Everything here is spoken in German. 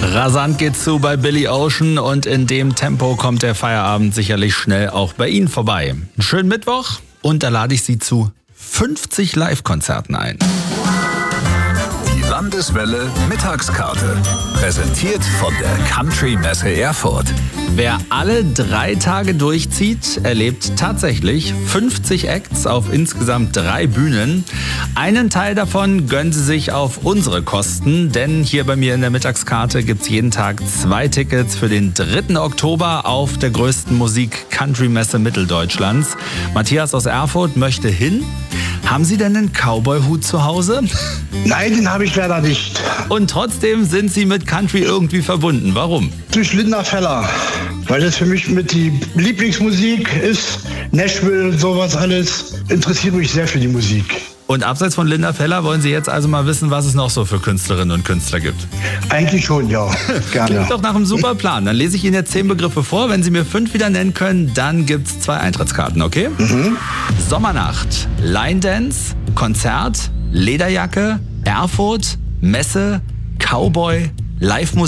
Rasant geht's zu bei Billy Ocean und in dem Tempo kommt der Feierabend sicherlich schnell auch bei Ihnen vorbei. Einen schönen Mittwoch und da lade ich Sie zu 50 Live-Konzerten ein. Die Landeswelle Mittagskarte. Präsentiert von der Country Messe Erfurt. Wer alle 3 Tage durchzieht, erlebt tatsächlich 50 Acts auf insgesamt 3 Bühnen. Einen Teil davon gönnen Sie sich auf unsere Kosten, denn hier bei mir in der Mittagskarte gibt es jeden Tag 2 Tickets für den 3. Oktober auf der größten Musik-Country-Messe Mitteldeutschlands. Matthias aus Erfurt möchte hin. Haben Sie denn einen Cowboy-Hut zu Hause? Nein, den habe ich leider nicht. Und trotzdem sind Sie mit Country irgendwie verbunden. Warum? Durch Linda Feller, weil das für mich mit die Lieblingsmusik ist. Nashville und sowas alles. Interessiert mich sehr für die Musik. Und abseits von Linda Feller wollen Sie jetzt also mal wissen, was es noch so für Künstlerinnen und Künstler gibt? Eigentlich schon, ja. Gerne. Klingt doch nach einem super Plan. Dann lese ich Ihnen jetzt 10 Begriffe vor. Wenn Sie mir 5 wieder nennen können, dann gibt's 2 Eintrittskarten, okay? Sommernacht, Line Dance, Konzert, Lederjacke, Erfurt, Messe, Cowboy, Live-Musik.